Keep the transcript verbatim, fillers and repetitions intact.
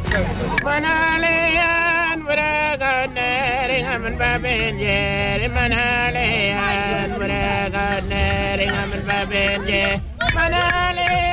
Manalayan, Waragadnering, Aman Babin, Jerry, Manalayan, Waragadnering, Aman Babin, Jerry, Manalayan.